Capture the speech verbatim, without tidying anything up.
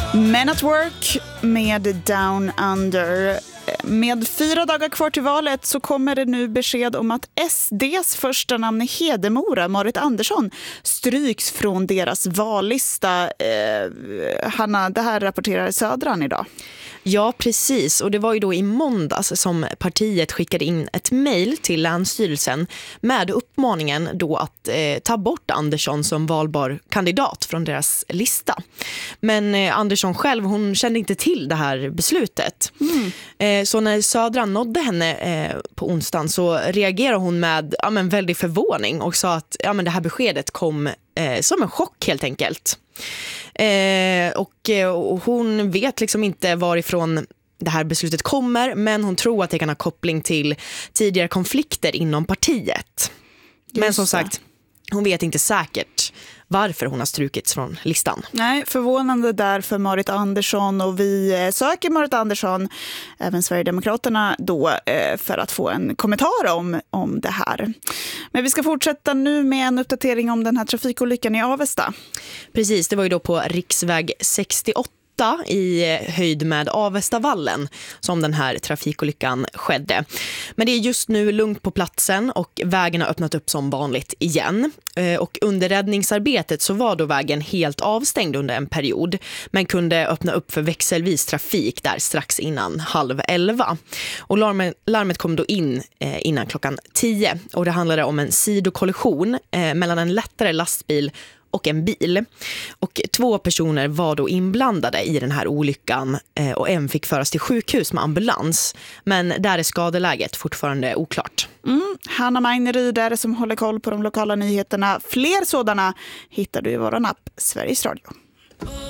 Men at Work med Down Under. Med fyra dagar kvar till valet så kommer det nu besked om att S D:s första namn i Hedemora, Marit Andersson, stryks från deras vallista. Eh, Hanna, det här rapporterar Södran idag. Ja, precis. Och det var ju då i måndags som partiet skickade in ett mejl till Länsstyrelsen med uppmaningen då att eh, ta bort Andersson som valbar kandidat från deras lista. Men eh, Andersson själv, hon kände inte till det här beslutet. Mm. Eh, så när Södran nådde henne eh, på onsdagen så reagerade hon med ja, men väldig förvåning och sa att ja, men det här beskedet kom eh, som en chock helt enkelt. Eh, och, och hon vet liksom inte varifrån det här beslutet kommer, men hon tror att det kan ha koppling till tidigare konflikter inom partiet. Just men som sagt, hon vet inte säkert varför hon har strukits från listan. Nej, förvånande där för Marit Andersson, och vi söker Marit Andersson, även Sverigedemokraterna då, för att få en kommentar om, om det här. Men vi ska fortsätta nu med en uppdatering om den här trafikolyckan i Avesta. Precis, det var ju då på riksväg sextioåtta i höjd med Avestavallen som den här trafikolyckan skedde. Men det är just nu lugnt på platsen och vägen har öppnat upp som vanligt igen. Och under räddningsarbetet så var då vägen helt avstängd under en period, men kunde öppna upp för växelvis trafik där strax innan halv elva. Och larmet, larmet kom då in eh, innan klockan tio, och det handlade om en sidokollision eh, mellan en lättare lastbil och en bil. Och två personer var då inblandade i den här olyckan eh, och en fick föras till sjukhus med ambulans. Men där är skadeläget fortfarande oklart. Mm. Hanna Magneryd är det som håller koll på de lokala nyheterna. Fler sådana hittar du i vår app Sveriges Radio.